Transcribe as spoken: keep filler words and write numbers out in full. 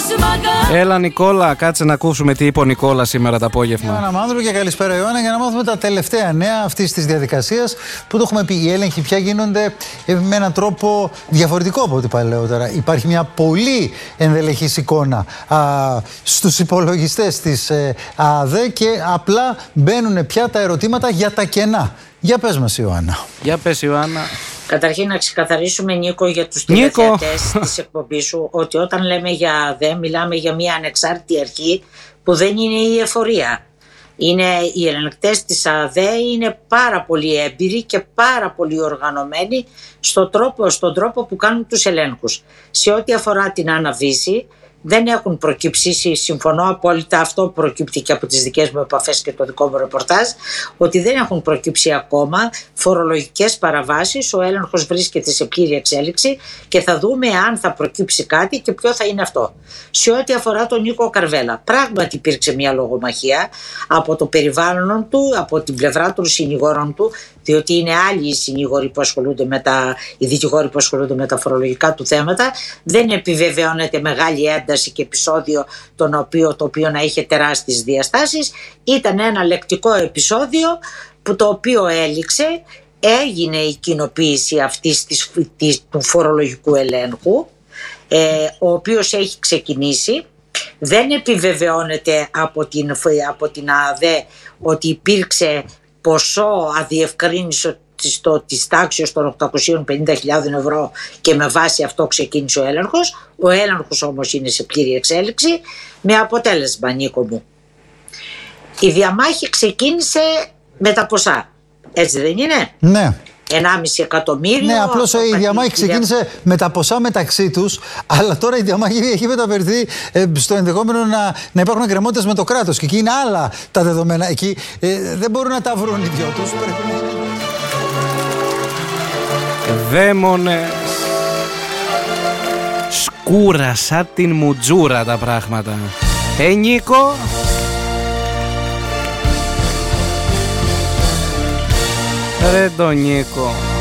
Έλα Νικόλα, κάτσε να ακούσουμε τι είπε ο Νικόλα σήμερα το απόγευμα. Ιωάννα Μάνδρου και καλησπέρα Ιωάννα, για να μάθουμε τα τελευταία νέα αυτής της διαδικασίας που το έχουμε πει. Οι έλεγχοι πια γίνονται με έναν τρόπο διαφορετικό από ό,τι παλαιότερα. Υπάρχει μια πολύ ενδελεχής εικόνα α, στους υπολογιστές της ε, ΑΔΕ και απλά μπαίνουν πια τα ερωτήματα για τα κενά. Για πες μας Ιωάννα. Για πες Ιωάννα. Καταρχήν να ξεκαθαρίσουμε, Νίκο, για τους τηλεθεατές της εκπομπής σου, ότι όταν λέμε για ΑΔΕ μιλάμε για μια ανεξάρτητη αρχή που δεν είναι η εφορία. Είναι, οι ελεγκτές της ΑΔΕ είναι πάρα πολύ έμπειροι και πάρα πολύ οργανωμένοι στον τρόπο, στον τρόπο που κάνουν τους ελέγχους. Σε ό,τι αφορά την αναβίση, δεν έχουν προκύψει, συμφωνώ απόλυτα, αυτό προκύπτει και από τις δικές μου επαφές και το δικό μου ρεπορτάζ, ότι δεν έχουν προκύψει ακόμα φορολογικές παραβάσεις. Ο έλεγχος βρίσκεται σε πλήρη εξέλιξη και θα δούμε αν θα προκύψει κάτι και ποιο θα είναι αυτό. Σε ό,τι αφορά τον Νίκο Καρβέλα, πράγματι υπήρξε μια λογομαχία από το περιβάλλον του, από την πλευρά των συνηγόρων του, διότι είναι άλλοι οι συνήγοροι που ασχολούνται με τα, οι δικηγόροι που ασχολούνται με τα φορολογικά του θέματα. Δεν επιβεβαιώνεται μεγάλη ένταση και επεισόδιο τον οποίο, το οποίο να είχε τεράστιες διαστάσεις. Ήταν ένα λεκτικό επεισόδιο που το οποίο έληξε, έγινε η κοινοποίηση αυτής της, της, του φορολογικού ελέγχου, ε, ο οποίος έχει ξεκινήσει. Δεν επιβεβαιώνεται από την, από την ΑΔΕ ότι υπήρξε ποσό αδιευκρίνηση της τάξης των οκτακόσιες πενήντα χιλιάδες ευρώ και με βάση αυτό ξεκίνησε ο έλεγχος. Ο έλεγχος όμως είναι σε πλήρη εξέλιξη, με αποτέλεσμα, Νίκο μου, η διαμάχη ξεκίνησε με τα ποσά, έτσι δεν είναι? Ναι. ενάμιση εκατομμύριο. Ναι, απλώς η διαμάχη ξεκίνησε με τα ποσά μεταξύ τους, αλλά τώρα η διαμάχη έχει μεταφερθεί ε, στο ενδεχόμενο να, να υπάρχουν εκκρεμότητες με το κράτος. Και εκεί είναι άλλα τα δεδομένα. Εκεί ε, δεν μπορούν να τα βρουν οι δυο τους. Δαίμονες. Σκούρα σαν την μουτζούρα τα πράγματα. Ε, Νίκο. Ρε τον Νίκο.